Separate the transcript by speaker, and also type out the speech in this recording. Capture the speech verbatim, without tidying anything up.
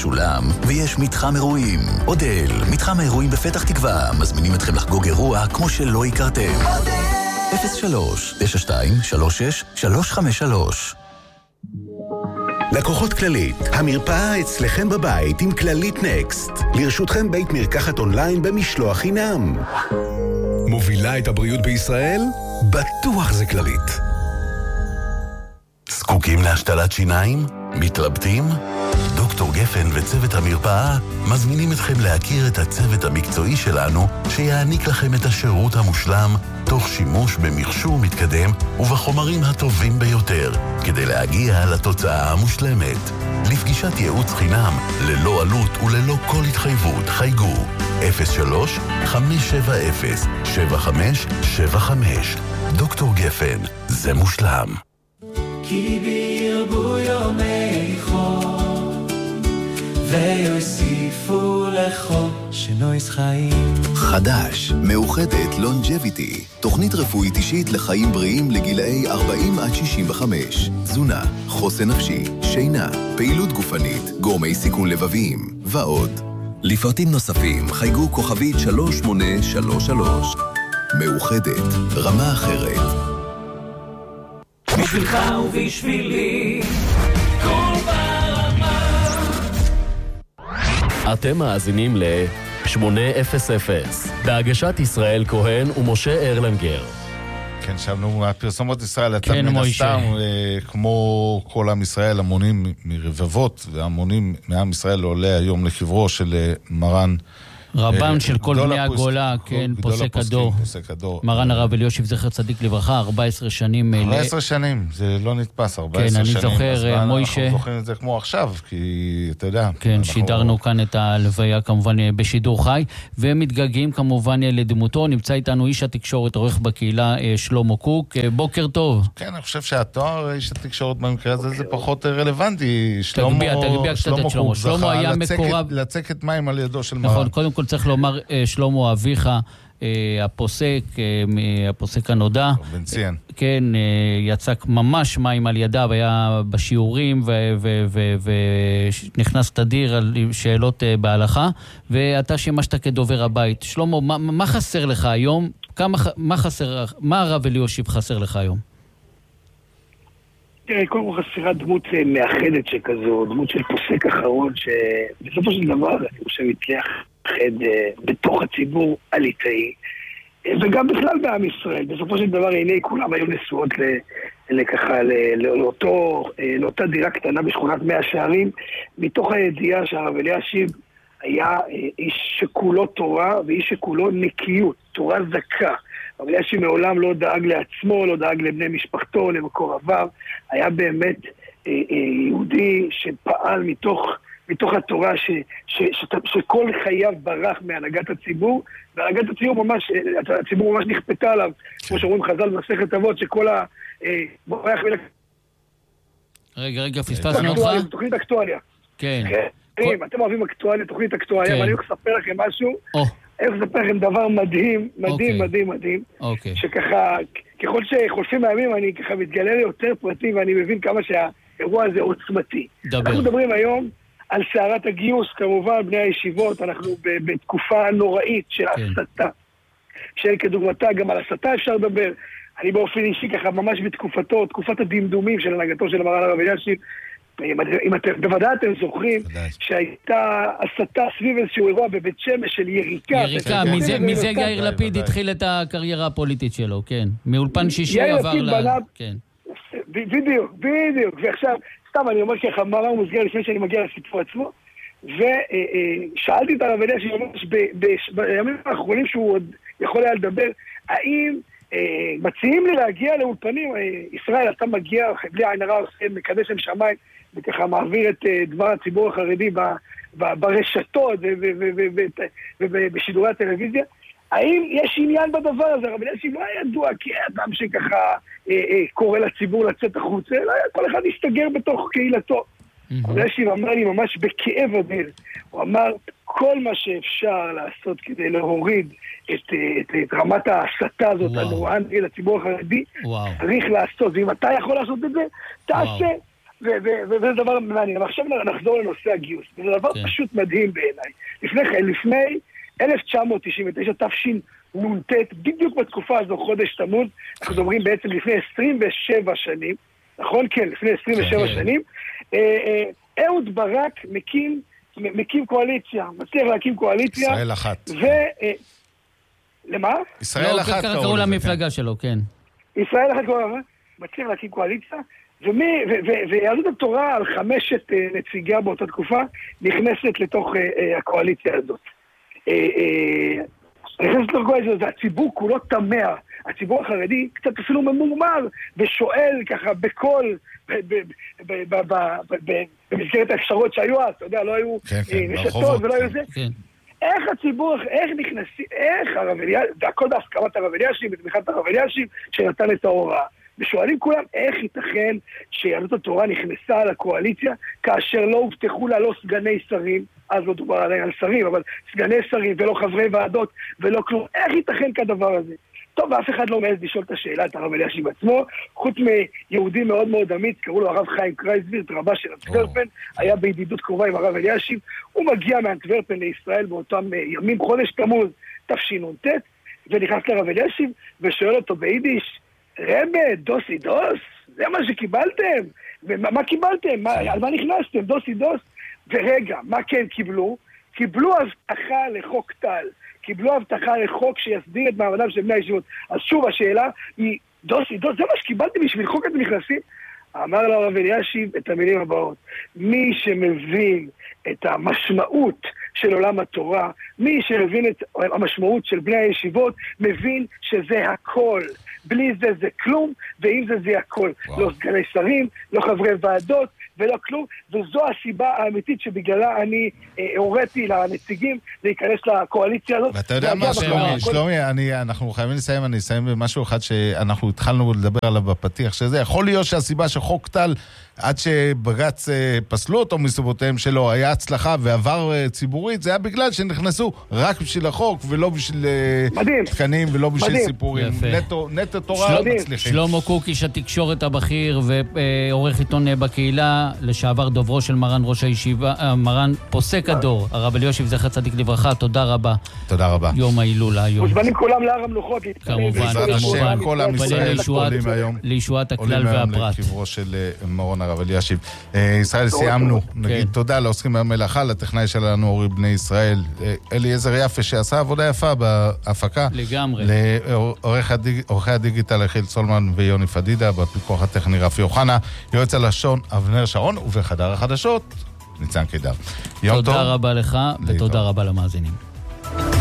Speaker 1: משולם, ויש מתחם אירועים. אודל, מתחם האירועים בפתח תקווה, מזמינים אתכם לחגוג אירוע כמו שלא הכרתם. אודל! אפס שלוש תשע שתיים שלוש שש שלוש חמש שלוש.
Speaker 2: לקוחות כללית, המרפאה אצלכם בבית עם כללית נקסט. לרשותכם בית מרקחת אונליין במשלוח חינם. מובילה את הבריאות בישראל? בטוח זה כללית. זקוקים להשתלת שיניים? מתלבטים? דוקטור גפן וצוות המרפאה מזמינים אתכם להכיר את הצוות המקצועי שלנו שיעניק לכם את השירות המושלם תוך שימוש במכשור מתקדם ובחומרים הטובים ביותר כדי להגיע לתוצאה המושלמת. לפגישת ייעוץ חינם ללא עלות וללא כל התחייבות חייגו אפס שלוש חמש שבע אפס שבע חמש שבע חמש. דוקטור גפן, זה מושלם.
Speaker 3: כי בירבו יומי חול ויוסיפו לחול שנויס חיים.
Speaker 1: חדש, מאוחדת לונג'ביטי, תוכנית רפואית אישית לחיים בריאים לגילאי ארבעים עד שישים וחמש. תזונה, חוסן נפשי, שינה, פעילות גופנית, גורמי סיכון לבביים ועוד. לפרטים נוספים חייגו כוכבית שלוש שמונה שלוש שלוש. מאוחדת, רמה אחרת.
Speaker 3: בשבילך ובשבילי כל ברמה.
Speaker 4: אתם מאזינים ל-שמונה אפס אפס בהגשת ישראל כהן ומשה ארלנגר.
Speaker 5: כן, שבנו מהפרסומות ישראל, אתה
Speaker 4: כן,
Speaker 5: מן
Speaker 4: מוישה.
Speaker 5: הסתם, כמו כל עם ישראל, המונים מרבבות והמונים מעם ישראל עולה היום לקברו של מרן
Speaker 4: רבן של כל
Speaker 5: גדול
Speaker 4: בני
Speaker 5: הפוסק-
Speaker 4: הגולה, כן,
Speaker 5: גדול
Speaker 4: פוסק
Speaker 5: הפוסקים,
Speaker 4: הדור.
Speaker 5: פוסק הדור.
Speaker 4: מרן הרב אלישיב זכר צדיק לברכה, ארבע עשרה שנים.
Speaker 5: ארבע
Speaker 4: ל-
Speaker 5: עשרה שנים, זה לא נתפס, ארבע
Speaker 4: כן,
Speaker 5: עשרה
Speaker 4: אני
Speaker 5: שנים.
Speaker 4: זוכר,
Speaker 5: אז מה,
Speaker 4: מוישה.
Speaker 5: אנחנו זוכרים את זה כמו עכשיו, כי אתה יודע.
Speaker 4: כן,
Speaker 5: אנחנו-
Speaker 4: שידרנו כאן את הלוויה כמובן בשידור חי, ומתגעגעים כמובן לדמותו. נמצא איתנו איש התקשורת, עורך בקהילה שלמה קוק. בוקר טוב.
Speaker 5: כן, אני חושב שהתואר איש התקשורת במקרה הזה זה פחות רלוונטי.
Speaker 4: תגביה, תגביה קצת את שלמה.
Speaker 5: קוק
Speaker 4: שלמה
Speaker 5: זכה
Speaker 4: היה
Speaker 5: לצקת-
Speaker 4: מקורב-
Speaker 5: לצקת מים על ידו של
Speaker 4: נכון,
Speaker 5: מרן.
Speaker 4: קודם כל צריך לומר, אה, שלמה אביך, אה, הפוסק, אה, מ- הפוסק הנודע,
Speaker 5: בן ציין.
Speaker 4: כן, אה, יצק ממש מים על ידיו, היה בשיעורים ונכנס תדיר על שאלות אה, בהלכה, ואתה שימשת כדובר הבית. שלמה, מה, מה חסר לך היום? כמה, ח- מה חסר, מה הרב אלישיב חסר לך היום?
Speaker 6: תראה, קודם כל חסרה דמות אה, מאחדת שכזו, דמות של פוסק אחרון, שבסופו של דבר, אני חושב, הצליח לאחד אה, בתוך הציבור הליטאי, אה, וגם בכלל בעם ישראל. בסופו של דבר, עיני כולם היו נשואות ל- לככה, ל- לאותו, אה, לאותה דירה קטנה בשכונת מאה שערים, מתוך הידיעה שהרב אלישיב היה אה, איש שכולו תורה ואיש שכולו נקיות, תורה זכה. הרב אלישיב מעולם לא דאג לעצמו, לא דאג לבני משפחתו, למקורביו, היה באמת אה, אה, יהודי שפעל מתוך, מתוך התורה ש, ש, ש, שכל חייו ברח מהנהגת הציבור, והנהגת הציבור ממש, אה, הציבור ממש נכפתה עליו, כמו שאומרים חז"ל במסכת אבות, שכל ה... אה, בורח מן...
Speaker 4: רגע, רגע, פספסנו אותך?
Speaker 6: תוכנית אקטואליה.
Speaker 4: כן.
Speaker 6: כן, אתם אוהבים אקטואליה, תוכנית אקטואליה, אבל אני הולך לספר לכם משהו,
Speaker 4: או,
Speaker 6: אני הולך לספר לכם דבר מדהים, מדהים,
Speaker 4: אוקיי.
Speaker 6: מדהים, מדהים,
Speaker 4: אוקיי.
Speaker 6: שככה, ככל שחולפים הימים, אני ככה מתגלה לי יותר פרטים, ואני מבין כמה שהאירוע הזה עוצמתי.
Speaker 4: דבר.
Speaker 6: אנחנו מדברים היום על סערת הגיוס, כמובן, בני הישיבות, אנחנו ב- בתקופה נוראית של
Speaker 4: כן.
Speaker 6: הסתה, שאין כדוגמתה, גם על הסתה אפשר לדבר. אני באופן אישי ככה, ממש בתקופתו, תקופת הדמדומים של הנהגתו של מרן הרב אלישיב, אם אתם, אם אתם, בוודאי אתם זוכרים
Speaker 5: בוודאי.
Speaker 6: שהייתה הסתה סביב איזשהו אירוע בבית שמש של יריקה.
Speaker 4: יריקה,
Speaker 6: ו-
Speaker 4: מזה-
Speaker 6: ו-
Speaker 4: מזה
Speaker 6: ו-
Speaker 4: יאיר לפיד
Speaker 5: בוודאי.
Speaker 4: התחיל את הקריירה הפוליטית שלו, כן. מאולפן שישי
Speaker 6: יאיר
Speaker 4: עבר
Speaker 6: לפיד
Speaker 4: ל...
Speaker 6: בנה-
Speaker 4: כן.
Speaker 6: ב- בדיוק, בדיוק. ועכשיו, סתם אני אומר ככה, מאמר מוסגר לפני שאני מגיע לסיפור עצמו, ושאלתי את הרב אלישיב ממש ב- ב- בימים האחרונים שהוא עוד יכול היה לדבר, האם אה, מציעים לי להגיע לאולפנים, אה, ישראל, אתה מגיע, בלי עין הרע, עושה מקדש שם שמיים, וככה מעביר את אה, דבר הציבור החרדי ב, ב, ברשתות ובשידורי הטלוויזיה, האם יש עניין בדבר הזה? הרב אלישיב לא היה ידוע כאדם שככה אה, אה, קורא לציבור לצאת החוצה, אלא כל אחד יסתגר בתוך קהילתו. הרב אלישיב אמר לי ממש בכאב אדיר, הוא אמר, כל מה שאפשר לעשות כדי להוריד את, את, את רמת ההסתה הזאת, הנוראה נגד הציבור החרדי,
Speaker 4: וואו.
Speaker 6: צריך לעשות. ואם אתה יכול לעשות את זה, תעשה. וזה דבר מעניין. עכשיו נחזור לנושא הגיוס. זה דבר פשוט מדהים בעיניי. לפני אלף תשע מאות תשעים ותשע, תש"ן נ"ט, בדיוק בתקופה הזו, חודש תמוז, אנחנו מדברים בעצם לפני עשרים ושבע שנים, נכון? כן, לפני עשרים ושבע שנים, אהוד ברק מקים, מקים קואליציה, מצליח להקים קואליציה.
Speaker 5: ישראל אחת.
Speaker 6: ו... למה?
Speaker 5: ישראל אחת
Speaker 4: קראו למפלגה שלו, כן.
Speaker 6: ישראל אחת קראו לה, מצליח להקים קואליציה, ויהדות התורה על חמשת נציגיה באותה תקופה, נכנסת לתוך הקואליציה הזאת. נכנסת לתוך הקואליציה הזאת, הציבור כולו תמה, הציבור החרדי קצת אפילו ממורמר, ושואל ככה בקול, במסגרת האפשרות שהיו אז, אתה יודע, לא היו רשתות ולא היו זה. איך הציבור, איך נכנסים, איך הרב אלישיב, והכל בהסכמת הרב אלישיב, בתמיכת הרב אלישיב, שנתן את ההוראה. ושואלים כולם איך ייתכן שיהדות התורה נכנסה לקואליציה כאשר לא הובטחו לה לא סגני שרים, אז לא דובר עליהם על שרים, אבל סגני שרים ולא חברי ועדות ולא כלום. איך ייתכן כדבר הזה? טוב, ואף אחד לא מעז לשאול את השאלה, את הרב אלישיב עצמו, חוץ מיהודי מאוד מאוד אמיץ, קראו לו הרב חיים קרייסווירט, רבה של אנטוורפן, היה בידידות קרובה עם הרב אלישיב, הוא מגיע מאנטוורפן לישראל באותם ימים, חודש תמוז, תשנ"ט, ונכנס לרב אלישיב ושואל אותו ביידיש, רבה, דוסי דוס, זה מה שקיבלתם? ומה מה קיבלתם? מה, על מה נכנסתם? דוסי דוס? ורגע, מה כן קיבלו? קיבלו הבטחה לחוק טל. קיבלו הבטחה לחוק שיסדיר את מעמדם של בני הישיבות. אז שוב, השאלה היא, דוסי דוס, זה מה שקיבלתם בשביל חוק אתם נכנסים? אמר לה הרב אלישיב את המילים הבאות, מי שמבין את המשמעות של עולם התורה, מי שמבין את המשמעות של בני הישיבות, מבין שזה הכל. בלי זה זה כלום, ועם זה זה הכל. וואו. לא סגני שרים, לא חברי ועדות, ולא כלום, וזו הסיבה האמיתית שבגללה אני אה, הוריתי לנציגים להיכנס לקואליציה הזאת.
Speaker 5: ואתה יודע מה, שלומי, שלומי, אני, אנחנו חייבים לסיים, אני אסיים במשהו אחד שאנחנו התחלנו לדבר עליו בפתיח, שזה יכול להיות שהסיבה שחוק טל, עד שבג"ץ פסלו אותו מסיבותיהם שלו, היה הצלחה ועבר ציבורית, זה היה בגלל שנכנסו רק בשביל החוק, ולא בשביל מדהים. תקנים, ולא בשביל מדהים. סיפורים. נטו, נטו תורה מצליחים.
Speaker 4: שלמה קוקיש, התקשורת הבכיר ועורך עיתון בקהילה, לשעבר דוברו של מרן ראש הישיבה, מרן פוסק הדור, הרב אלישיב זכר צדיק לברכה, תודה רבה.
Speaker 5: תודה רבה.
Speaker 4: יום ההילולה היום.
Speaker 6: מוזמנים כולם להר המנוחות.
Speaker 4: כמובן, כמובן.
Speaker 5: כל עם ישראל עולים היום.
Speaker 4: לישועת הכלל והפרט.
Speaker 5: לקברו של מרון הרב אלישיב. ישראל, סיימנו. נגיד תודה לעוסקים במלאכה, לטכנאי שלנו אורי בני ישראל, אליעזר יפה שעשה עבודה יפה בהפקה.
Speaker 4: לגמרי.
Speaker 5: לעורכי הדיגיטל אחיל סולמן ויוני פדידה, בפיקוח הטכני רפי אוחנה, יועץ הלשון אבנר שרון, ובחדר החדשות ניצן קידר.
Speaker 4: תודה רבה לך ותודה רבה למאזינים.